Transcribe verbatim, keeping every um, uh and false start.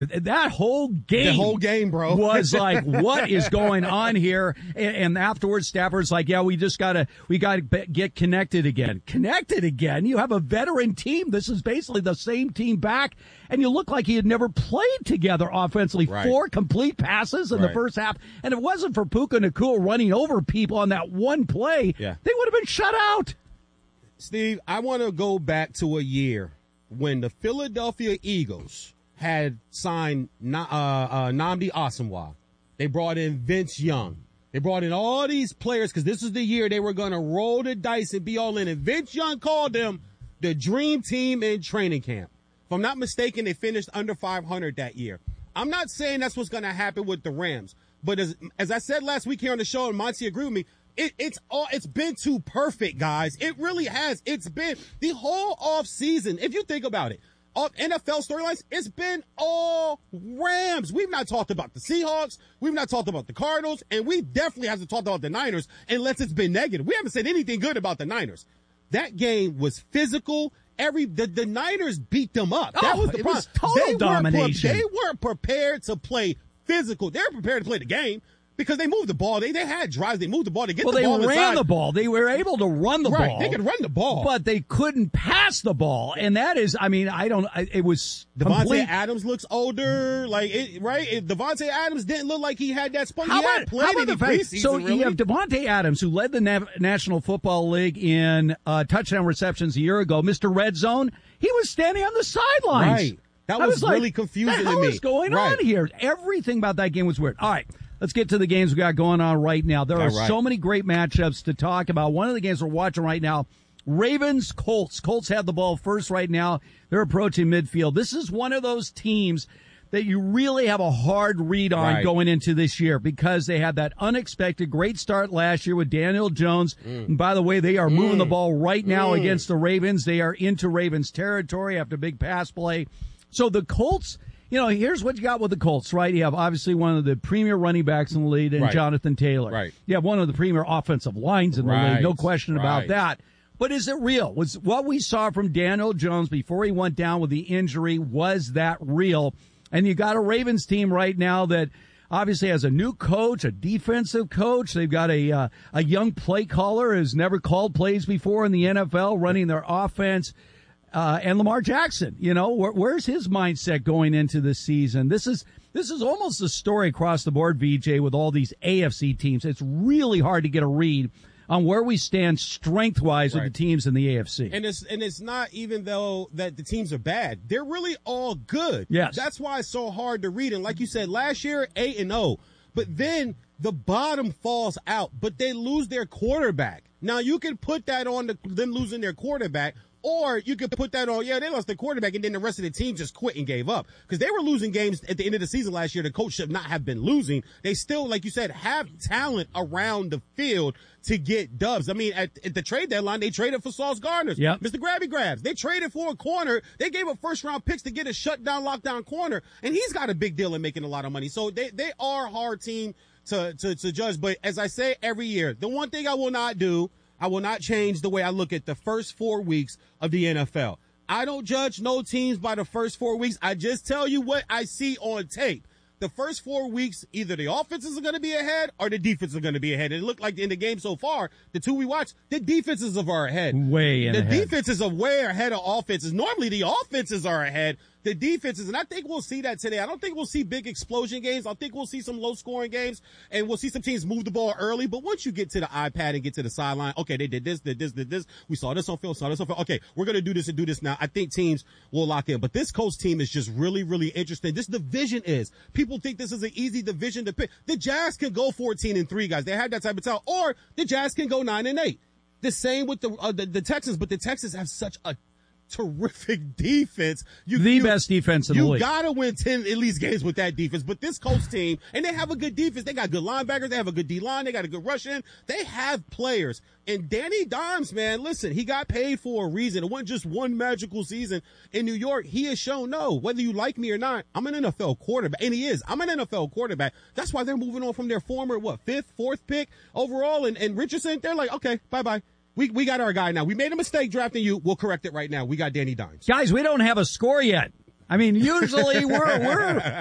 That whole game, the whole game, bro, was like, what is going on here? And, and afterwards, Stafford's like, yeah, we just gotta, we gotta get connected again. Connected again? You have a veteran team. This is basically the same team back, and you look like he had never played together offensively. Right. Four complete passes in right. the first half, and if it wasn't for Puka Nacua running over people on that one play, yeah. they would have been shut out. Steve, I want to go back to a year when the Philadelphia Eagles had signed uh, uh, Nnamdi Asomugha. They brought in Vince Young. They brought in all these players because this is the year they were going to roll the dice and be all in. And Vince Young called them the dream team in training camp. If I'm not mistaken, they finished under five hundred that year. I'm not saying that's what's going to happen with the Rams. But as, as I said last week here on the show, and Monty agreed with me, It, it's all, it's been too perfect, guys. It really has. It's been the whole off season. If you think about it, all N F L storylines, it's been all Rams. We've not talked about the Seahawks. We've not talked about the Cardinals, and we definitely haven't talked about the Niners unless it's been negative. We haven't said anything good about the Niners. That game was physical. Every the, the Niners beat them up. That oh, was the it problem. Was total they domination. Weren't, they weren't prepared to play physical. They were prepared to play the game. Because they moved the ball. They they had drives. They moved the ball. They get well, the ball they ran inside. the ball. They were able to run the right. ball. They could run the ball. But they couldn't pass the ball. And that is, I mean, I don't, I, it was Devontae complete. Adams looks older. Like, it, right? If Devontae Adams didn't look like he had that spunk. How he about, had played how about in the the fact, preseason, so really. you have Devontae Adams, who led the Nav- National Football League in uh, touchdown receptions a year ago. Mister Red Zone, he was standing on the sidelines. Right. That was, was like, really confusing to me. What is going right. on here? Everything about that game was weird. All right. Let's get to the games we got going on right now. There are right. so many great matchups to talk about. One of the games we're watching right now, Ravens, Colts. Colts have the ball first right now. They're approaching midfield. This is one of those teams that you really have a hard read on right. going into this year because they had that unexpected great start last year with Daniel Jones. Mm. And by the way, they are mm. moving the ball right now mm. against the Ravens. They are into Ravens territory after a big pass play. So the Colts, you know, here's what you got with the Colts, right? You have obviously one of the premier running backs in the league in right. Jonathan Taylor. Right. You have one of the premier offensive lines in the right. league. No question right. about that. But is it real? Was what we saw from Daniel Jones before he went down with the injury, was that real? And you got a Ravens team right now that obviously has a new coach, a defensive coach. They've got a uh, a young play caller who's never called plays before in the N F L, running their offense. Uh, and Lamar Jackson, you know, where, where's his mindset going into this season? This is this is almost a story across the board, V J, with all these A F C teams. It's really hard to get a read on where we stand strength-wise right. with the teams in the A F C. And it's and it's not even though that the teams are bad. They're really all good. Yes. That's why it's so hard to read. And like you said, last year, eight and oh. But then the bottom falls out, but they lose their quarterback. Now, you can put that on the, them losing their quarterback. Or you could put that on, yeah, they lost their quarterback, and then the rest of the team just quit and gave up. Because they were losing games at the end of the season last year. The coach should not have been losing. They still, like you said, have talent around the field to get dubs. I mean, at, at the trade deadline, they traded for Sauce Gardner. Yep. Mister Grabby Grabs. They traded for a corner. They gave up first-round picks to get a shutdown, lockdown corner. And he's got a big deal in making a lot of money. So they, they are a hard team to, to, to judge. But as I say every year, the one thing I will not do, I will not change the way I look at the first four weeks of the N F L. I don't judge no teams by the first four weeks. I just tell you what I see on tape. The first four weeks, either the offenses are going to be ahead or the defenses are going to be ahead. And it looked like in the game so far, the two we watched, the defenses are ahead. Way in The ahead. defenses are way ahead of offenses. Normally the offenses are ahead. The defenses, and I think we'll see that today. I don't think we'll see big explosion games. I think we'll see some low-scoring games, and we'll see some teams move the ball early. But once you get to the iPad and get to the sideline, okay, they did this, did this, did this. We saw this on film, saw this on film. Okay, we're going to do this and do this now. I think teams will lock in. But this Colts team is just really, really interesting. This division is. People think this is an easy division to pick. The Jazz can go fourteen and three, guys. They have that type of talent. Or the Jazz can go nine and eight. The same with the, uh, the, the Texans, but the Texans have such a terrific defense. You, the you, best defense in the league. You gotta win ten at least games with that defense. But this Colts team, and they have a good defense. They got good linebackers. They have a good D-line. They got a good rush in. They have players. And Danny Dimes, man, listen, he got paid for a reason. It wasn't just one magical season in New York. He has shown, no, whether you like me or not, I'm an N F L quarterback. And he is. I'm an N F L quarterback. That's why they're moving on from their former, what, fifth, fourth pick overall. And, and Richardson, they're like, okay, bye-bye. We we got our guy now. We made a mistake drafting you. We'll correct it right now. We got Danny Dimes. Guys, we don't have a score yet. I mean, usually we're we're